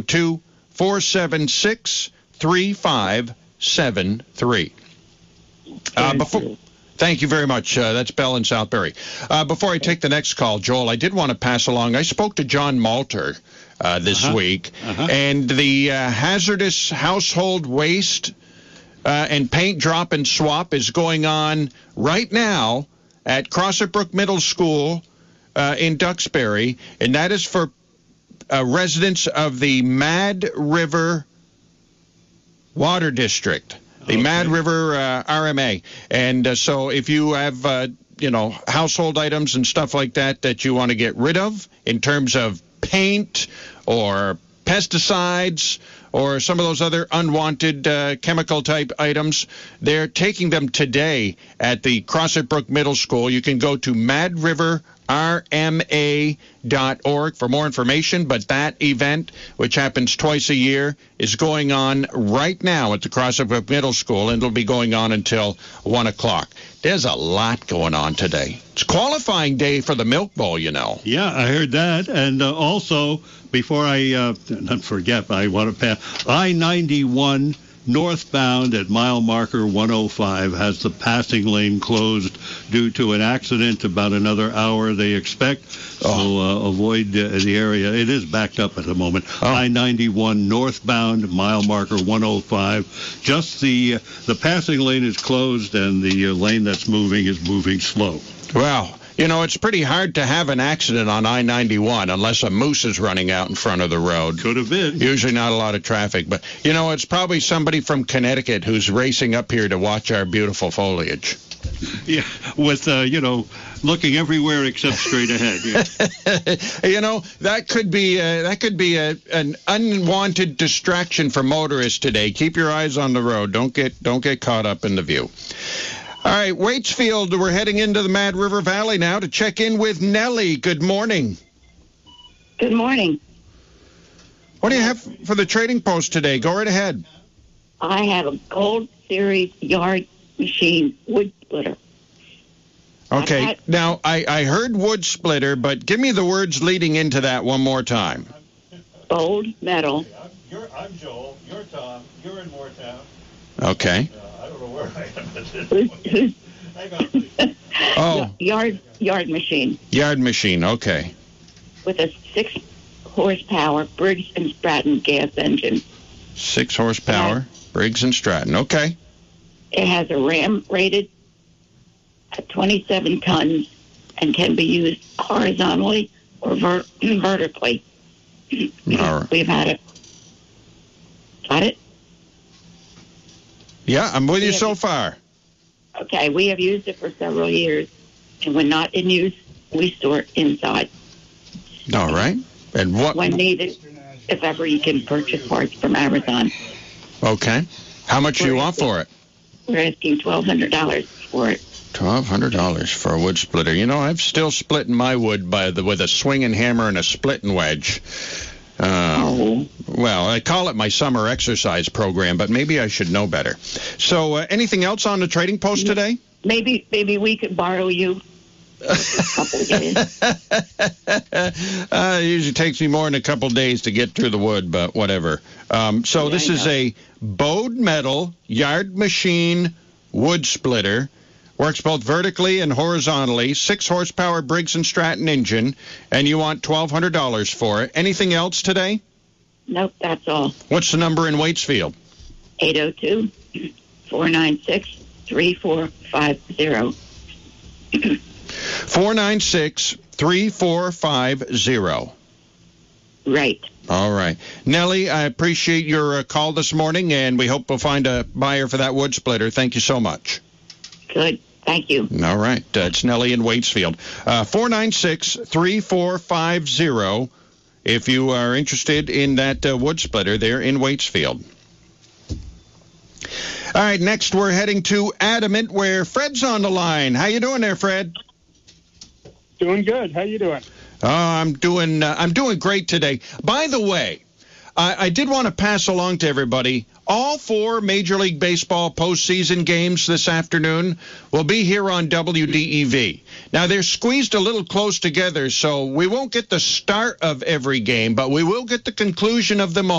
802-476-3573. Thank you very much. That's Bell in Southbury. Before I take the next call, Joel, I did want to pass along. I spoke to John Malter this week, and the hazardous household waste and paint drop and swap is going on right now at Crossett Brook Middle School in Duxbury, and that is for residents of the Mad River Water District. The Mad River RMA. And so if you have, household items and stuff like that you want to get rid of in terms of paint or pesticides or some of those other unwanted chemical-type items, they're taking them today at the Crossett Brook Middle School. You can go to madriverrma.org for more information, but that event, which happens twice a year, is going on right now at the Crossett Brook Middle School, and it'll be going on until 1 o'clock. There's a lot going on today. It's qualifying day for the Milk Bowl, you know. Yeah, I heard that. And also, before I not forget, I want to pass I-91 northbound at mile marker 105 has the passing lane closed due to an accident. About another hour, they expect. So avoid the area. It is backed up at the moment. I-91 northbound, mile marker 105. Just the passing lane is closed, and the lane that's moving is moving slow. Wow. It's pretty hard to have an accident on I-91 unless a moose is running out in front of the road. Could have been. Usually not a lot of traffic. But, it's probably somebody from Connecticut who's racing up here to watch our beautiful foliage. Yeah, with, looking everywhere except straight ahead. Yeah. That could be an unwanted distraction for motorists today. Keep your eyes on the road. Don't get caught up in the view. All right, Waitsfield, we're heading into the Mad River Valley now to check in with Nellie. Good morning. Good morning. What do you have for the trading post today? Go right ahead. I have a Gold Series yard machine wood splitter. Okay, now I heard wood splitter, but give me the words leading into that one more time. Gold metal. I'm Joel. You're Tom. You're in Moortown. Okay. I don't know where I am. Hang on, please. Oh. Yard machine. Yard machine, okay. With a 6 horsepower Briggs & Stratton gas engine. 6 horsepower Briggs & Stratton, okay. It has a ram rated at 27 tons and can be used horizontally or vertically. All right. We've had it. Got it? Yeah, I'm with you so far. Okay, we have used it for several years, and when not in use, we store it inside. All right. And what? When needed, if ever you can purchase parts from Amazon. Okay. How much do you want for it? We're asking $1,200 for it. $1,200 for a wood splitter. I'm still splitting my wood with a swinging hammer and a splitting wedge. Well, I call it my summer exercise program, but maybe I should know better. So anything else on the trading post today? Maybe we could borrow you a couple of days. It usually takes me more than a couple of days to get through the wood, but whatever. This is a Bode Metal yard machine wood splitter. Works both vertically and horizontally, 6 horsepower Briggs & Stratton engine, and you want $1,200 for it. Anything else today? Nope, that's all. What's the number in Waitsfield? 802-496-3450. 496-3450. Right. All right. Nellie, I appreciate your call this morning, and we hope we'll find a buyer for that wood splitter. Thank you so much. Good. Thank you. All right. It's Nellie in Waitsfield. 496-3450 if you are interested in that wood splitter there in Waitsfield. All right. Next, we're heading to Adamant, where Fred's on the line. How you doing there, Fred? Doing good. How you doing? I'm doing great today. By the way, I did want to pass along to everybody, all 4 Major League Baseball postseason games this afternoon will be here on WDEV. Now, they're squeezed a little close together, so we won't get the start of every game, but we will get the conclusion of them all.